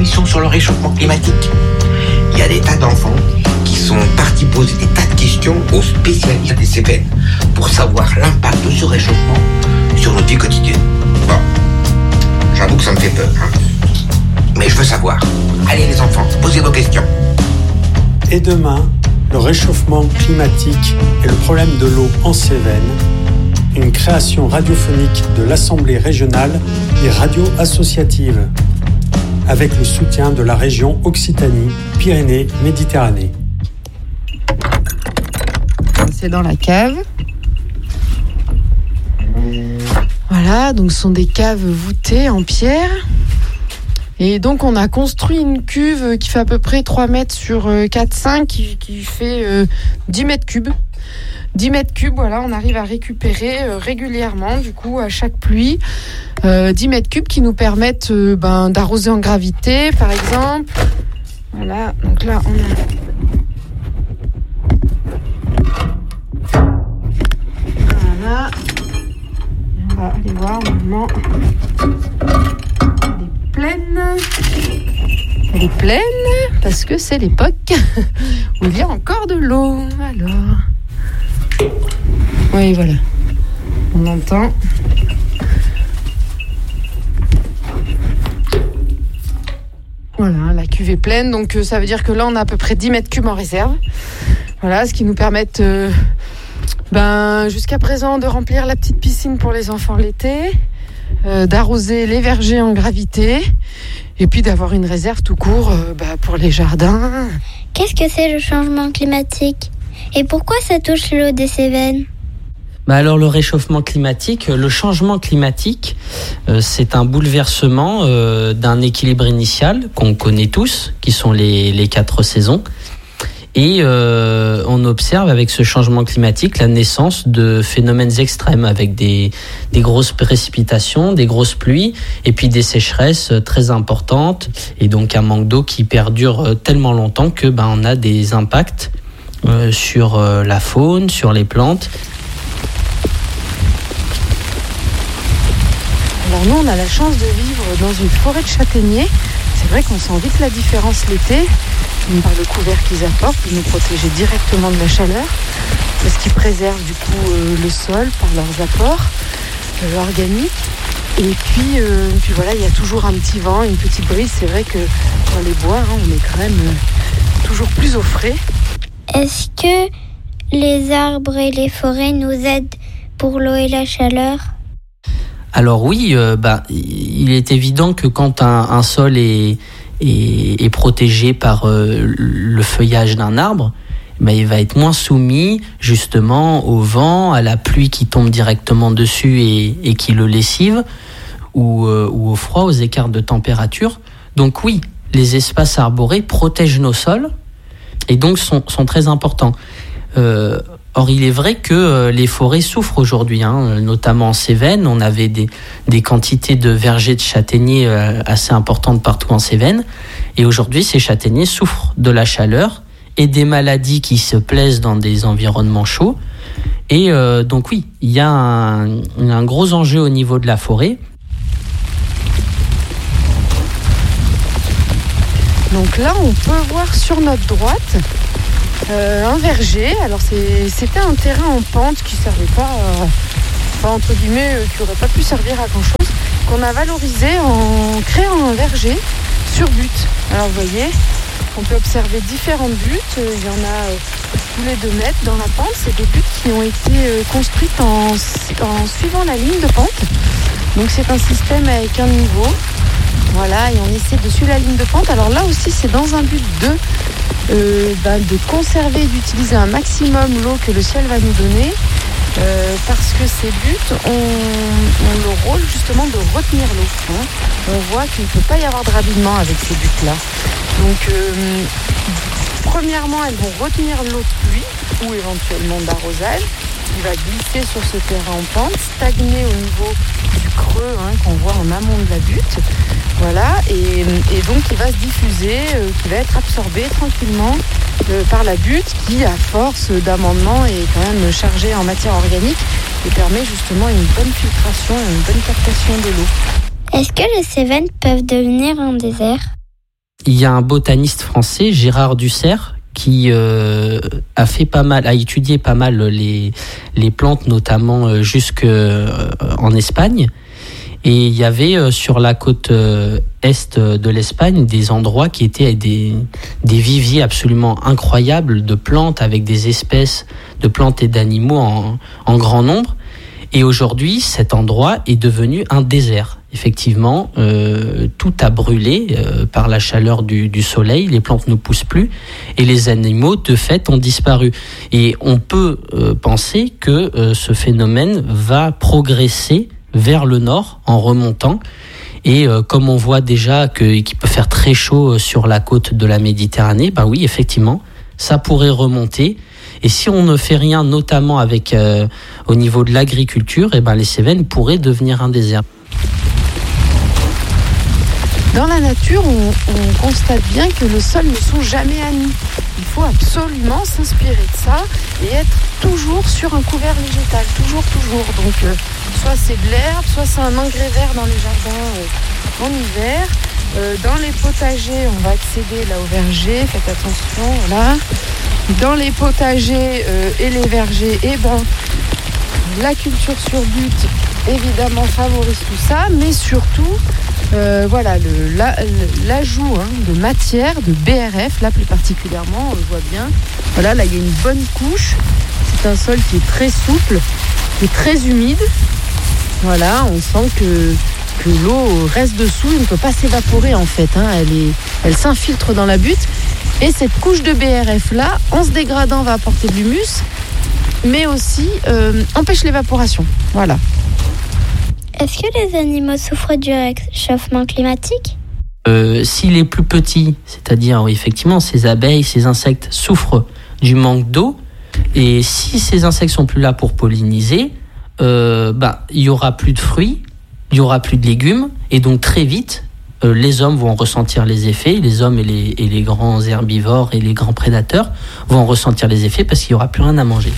émission sur le réchauffement climatique. Il y a des tas d'enfants qui sont partis poser des tas de questions aux spécialistes des Cévennes pour savoir l'impact de ce réchauffement sur notre vie quotidienne. Bon, j'avoue que ça me fait peur, hein. Mais je veux savoir. Allez les enfants, posez vos questions. Et demain, le réchauffement climatique et le problème de l'eau en Cévennes, une création radiophonique de l'Assemblée régionale et radio associative, avec le soutien de la région Occitanie-Pyrénées-Méditerranée. C'est dans la cave. Voilà, donc ce sont des caves voûtées en pierre. Et donc on a construit une cuve qui fait à peu près 3 mètres sur 4-5, qui fait 10 mètres cubes. 10 mètres cubes, voilà, on arrive à récupérer régulièrement, du coup, à chaque pluie, 10 mètres cubes qui nous permettent d'arroser en gravité, par exemple. Voilà, donc là, on a... Voilà. On va aller voir maintenant. Elle est pleine parce que c'est l'époque où il y a encore de l'eau. Alors, oui, voilà, on entend. Voilà, la cuve est pleine, donc ça veut dire que là on a à peu près 10 mètres cubes en réserve. Voilà, ce qui nous permet jusqu'à présent de remplir la petite piscine pour les enfants l'été. D'arroser les vergers en gravité et puis d'avoir une réserve tout court pour les jardins. Qu'est-ce que c'est le changement climatique et pourquoi ça touche l'eau des Cévennes ? Alors le réchauffement climatique, le changement climatique, c'est un bouleversement d'un équilibre initial qu'on connaît tous, qui sont les 4 saisons. Et on observe avec ce changement climatique la naissance de phénomènes extrêmes avec des grosses précipitations, des grosses pluies et puis des sécheresses très importantes et donc un manque d'eau qui perdure tellement longtemps que on a des impacts sur la faune, sur les plantes. Alors nous, on a la chance de vivre dans une forêt de châtaigniers. C'est vrai qu'on sent vite la différence l'été. Par le couvert qu'ils apportent, ils nous protéger directement de la chaleur, parce qu'ils préservent du coup le sol par leurs apports organiques. Et puis voilà, il y a toujours un petit vent, une petite brise. C'est vrai que dans les bois, on est quand même toujours plus au frais. Est-ce que les arbres et les forêts nous aident pour l'eau et la chaleur ? Alors oui, il est évident que quand un sol est protégé par le feuillage d'un arbre, il va être moins soumis justement au vent, à la pluie qui tombe directement dessus et qui le lessive, ou au froid, aux écarts de température. Donc oui, les espaces arborés protègent nos sols et donc sont très importants. Or, il est vrai que les forêts souffrent aujourd'hui, notamment en Cévennes. On avait des quantités de vergers de châtaigniers assez importantes partout en Cévennes. Et aujourd'hui, ces châtaigniers souffrent de la chaleur et des maladies qui se plaisent dans des environnements chauds. Et donc oui, il y a un gros enjeu au niveau de la forêt. Donc là, on peut voir sur notre droite un verger. Alors c'était un terrain en pente qui servait pas, entre guillemets, qui aurait pas pu servir à grand chose, qu'on a valorisé en créant un verger sur butte. Alors vous voyez, on peut observer différentes buttes. Il y en a tous les 2 mètres dans la pente. C'est des buttes qui ont été construites en suivant la ligne de pente. Donc c'est un système avec un niveau. Voilà, et on essaie de suivre la ligne de pente. Alors là aussi, c'est dans un but de conserver et d'utiliser un maximum l'eau que le ciel va nous donner, parce que ces buttes ont le rôle justement de retenir l'eau. On voit qu'il ne peut pas y avoir de ravinement avec ces buttes-là. Donc, premièrement, elles vont retenir l'eau de pluie ou éventuellement d'arrosage, qui va glisser sur ce terrain en pente, stagner au niveau du creux qu'on voit en amont de la butte. Voilà, et donc il va se diffuser, qui va être absorbé tranquillement par la butte qui, à force d'amendement, est quand même chargée en matière organique et permet justement une bonne filtration et une bonne captation de l'eau. Est-ce que les Cévennes peuvent devenir un désert ? il y a un botaniste français, Gérard Dussert, qui a étudié pas mal les plantes, notamment jusque en Espagne. Et il y avait sur la côte est de l'Espagne des endroits qui étaient des viviers absolument incroyables de plantes, avec des espèces de plantes et d'animaux en grand nombre. Et aujourd'hui, cet endroit est devenu un désert. Effectivement, tout a brûlé par la chaleur du soleil, les plantes ne poussent plus et les animaux, de fait, ont disparu. Et on peut penser que ce phénomène va progresser vers le nord en remontant. Et comme on voit déjà qu'il peut faire très chaud sur la côte de la Méditerranée, ben oui, effectivement, ça pourrait remonter. Et si on ne fait rien, notamment avec au niveau de l'agriculture, et ben les Cévennes pourraient devenir un désert. Dans la nature, on constate bien que le sol ne sont jamais à nu. Il faut absolument s'inspirer de ça et être toujours sur un couvert végétal, toujours. Donc, soit c'est de l'herbe, soit c'est un engrais vert dans les jardins en hiver. Dans les potagers, on va accéder là au verger, faites attention, voilà. Dans les potagers et les vergers, la culture sur butte, évidemment, favorise tout ça, mais surtout, l'ajout de matière, de BRF, là plus particulièrement, on le voit bien. Voilà, là il y a une bonne couche. C'est un sol qui est très souple, qui est très humide. Voilà, on sent que l'eau reste dessous, elle ne peut pas s'évaporer en fait. Elle s'infiltre dans la butte. Et cette couche de BRF là, en se dégradant, va apporter de l'humus, mais aussi empêche l'évaporation. Voilà. Est-ce que les animaux souffrent du réchauffement climatique ? Si les plus petits, c'est-à-dire effectivement ces abeilles, ces insectes souffrent du manque d'eau, et si ces insectes sont plus là pour polliniser, il y aura plus de fruits, il y aura plus de légumes, et donc très vite, les hommes vont ressentir les effets, les hommes et les grands herbivores et les grands prédateurs vont ressentir les effets parce qu'il n'y aura plus rien à manger.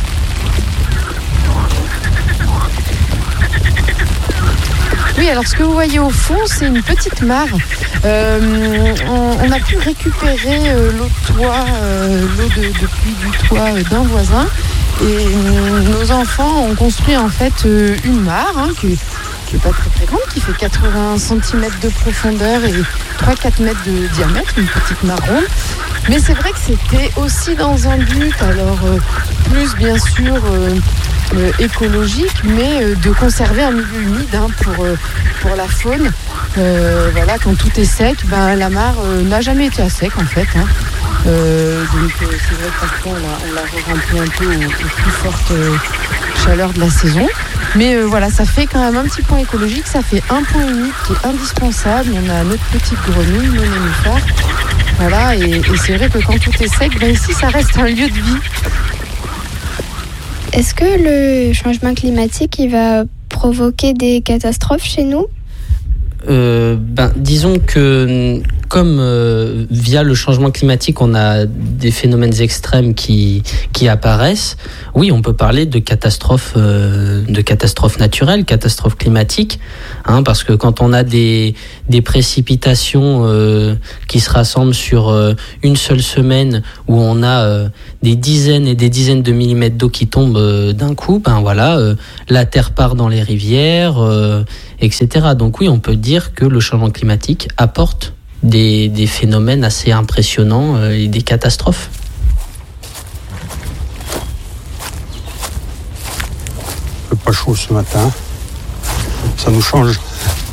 Oui, alors ce que vous voyez au fond, c'est une petite mare. On a pu récupérer l'eau de toit, l'eau de pluie du toit d'un voisin. Et nos enfants ont construit en fait une mare qui n'est pas très grande, qui fait 80 cm de profondeur et 3-4 mètres de diamètre, une petite mare ronde. Mais c'est vrai que c'était aussi dans un but, alors plus bien sûr écologique, mais de conserver un milieu humide pour la faune. Quand tout est sec, la mare n'a jamais été à sec en fait. Donc c'est vrai que parfois on l'a rempli un peu aux plus fortes chaleurs de la saison. Mais ça fait quand même un petit point écologique, ça fait un point humide qui est indispensable. On a notre petite grenouille, nos nénuphars. Voilà, et c'est vrai que quand tout est sec, ici ça reste un lieu de vie. Est-ce que le changement climatique il va provoquer des catastrophes chez nous ? Disons que comme via le changement climatique on a des phénomènes extrêmes qui apparaissent, oui, on peut parler de catastrophes naturelles, catastrophes climatiques, parce que quand on a des précipitations qui se rassemblent sur une seule semaine, où on a des dizaines et des dizaines de millimètres d'eau qui tombent d'un coup, la terre part dans les rivières, etc. Donc oui, on peut dire que le changement climatique apporte des phénomènes assez impressionnants et des catastrophes. Il fait pas chaud ce matin, ça nous change.